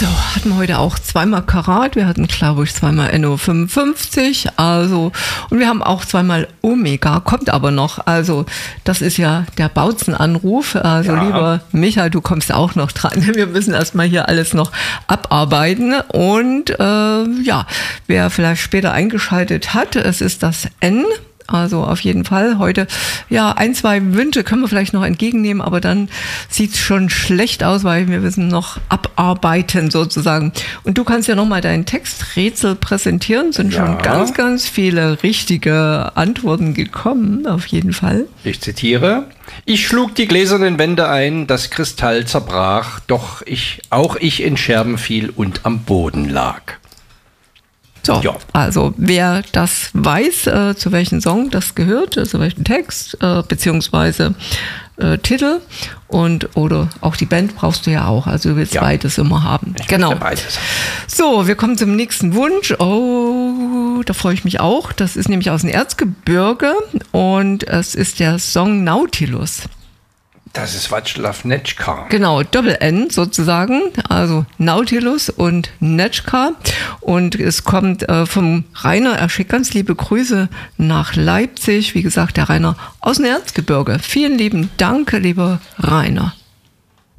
So, hatten wir heute auch zweimal Karat, wir hatten, glaube ich, zweimal NO55, also, und wir haben auch zweimal Omega, kommt aber noch, also, das ist ja der Bautzen-Anruf, also, lieber Micha, du kommst auch noch dran, wir müssen erstmal hier alles noch abarbeiten und, ja, wer vielleicht später eingeschaltet hat, es ist das N. Also auf jeden Fall heute, ja, 1, 2 Wünsche können wir vielleicht noch entgegennehmen, aber dann sieht es schon schlecht aus, weil wir müssen noch abarbeiten sozusagen. Und du kannst ja nochmal deinen Texträtsel präsentieren, sind schon ganz, ganz viele richtige Antworten gekommen, auf jeden Fall. Ich zitiere: Ich schlug die gläsernen Wände ein, das Kristall zerbrach, doch auch ich in Scherben fiel und am Boden lag. So, also wer das weiß, zu welchem Song das gehört, zu welchem Text, beziehungsweise Titel oder auch die Band brauchst du ja auch, also du willst beides immer haben. Genau. Beides. So, wir kommen zum nächsten Wunsch. Oh, da freue ich mich auch. Das ist nämlich aus dem Erzgebirge und es ist der Song Nautilus. Das ist Václav Něčka. Genau, Doppel-N sozusagen, also Nautilus und Něčka. Und es kommt vom Rainer, er schickt ganz liebe Grüße nach Leipzig. Wie gesagt, der Rainer aus dem Erzgebirge. Vielen lieben Dank, lieber Rainer.